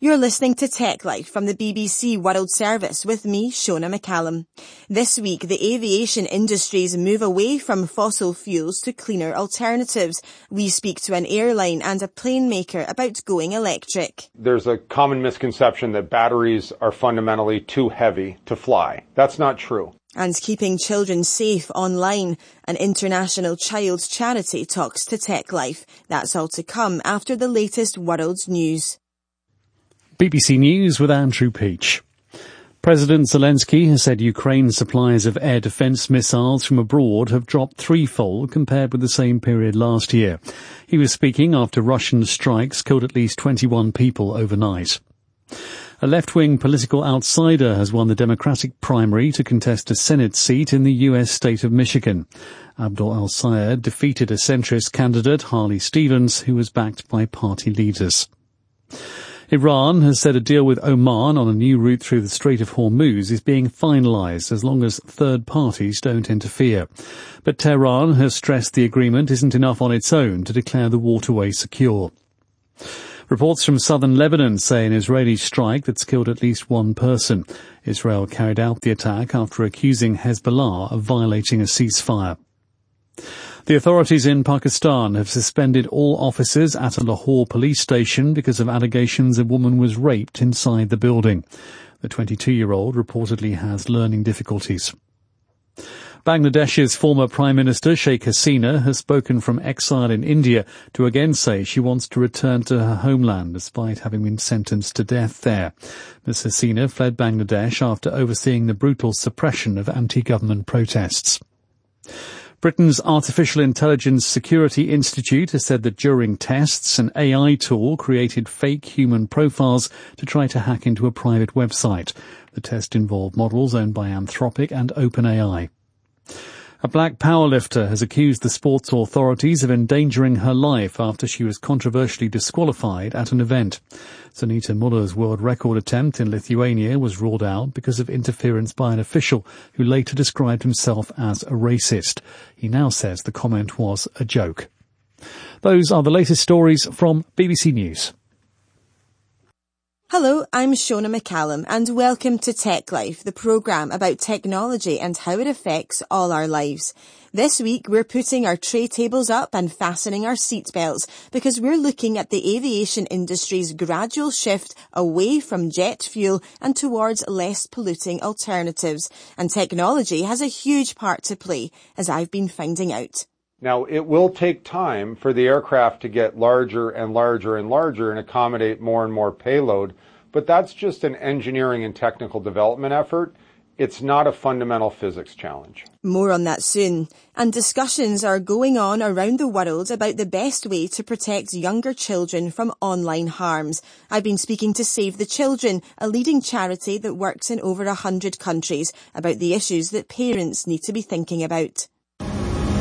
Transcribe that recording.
You're listening to Tech Life from the BBC World Service with me, Shona McCallum. This week, the aviation industries move away from fossil fuels to cleaner alternatives. We speak to an airline and a plane maker about going electric. There's a common misconception that batteries are fundamentally too heavy to fly. That's not true. And keeping children safe online. An international child's charity talks to Tech Life. That's all to come after the latest world news. BBC News with Andrew Peach. President Zelensky has said Ukraine's supplies of air defence missiles from abroad have dropped threefold compared with the same period last year. He was speaking after Russian strikes killed at least 21 people overnight. A left-wing political outsider has won the Democratic primary to contest a Senate seat in the US state of Michigan. Abdul El-Sayed defeated a centrist candidate, Harley Stevens, who was backed by party leaders. Iran has said a deal with Oman on a new route through the Strait of Hormuz is being finalised as long as third parties don't interfere. But Tehran has stressed the agreement isn't enough on its own to declare the waterway secure. Reports from southern Lebanon say an Israeli strike that's killed at least one person. Israel carried out the attack after accusing Hezbollah of violating a ceasefire. The authorities in Pakistan have suspended all officers at a Lahore police station because of allegations a woman was raped inside the building. The 22-year-old reportedly has learning difficulties. Bangladesh's former Prime Minister Sheikh Hasina has spoken from exile in India to again say she wants to return to her homeland despite having been sentenced to death there. Ms. Hasina fled Bangladesh after overseeing the brutal suppression of anti-government protests. Britain's Artificial Intelligence Security Institute has said that during tests, an AI tool created fake human profiles to try to hack into a private website. The test involved models owned by Anthropic and OpenAI. A black powerlifter has accused the sports authorities of endangering her life after she was controversially disqualified at an event. Sunita Muller's world record attempt in Lithuania was ruled out because of interference by an official who later described himself as a racist. He now says the comment was a joke. Those are the latest stories from BBC News. Hello, I'm Shona McCallum and welcome to Tech Life, the programme about technology and how it affects all our lives. This week we're putting our tray tables up and fastening our seatbelts because we're looking at the aviation industry's gradual shift away from jet fuel and towards less polluting alternatives. And technology has a huge part to play, as I've been finding out. Now, it will take time for the aircraft to get larger and larger and larger and accommodate more and more payload, but that's just an engineering and technical development effort. It's not a fundamental physics challenge. More on that soon. And discussions are going on around the world about the best way to protect younger children from online harms. I've been speaking to Save the Children, a leading charity that works in over 100 countries, about the issues that parents need to be thinking about.